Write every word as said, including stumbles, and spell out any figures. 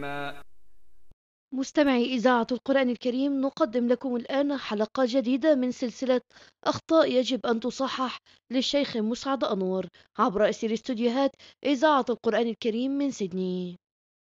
علما. مستمعي إذاعة القرآن الكريم، نقدم لكم الآن حلقة جديدة من سلسلة أخطاء يجب أن تصحح للشيخ مسعد أنور عبر أثير استوديوهات إذاعة القرآن الكريم من سيدني.